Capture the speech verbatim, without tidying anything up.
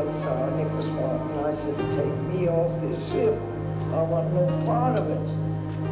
I saw Nicholas Martin. I said, take me off this ship. I want no part of it.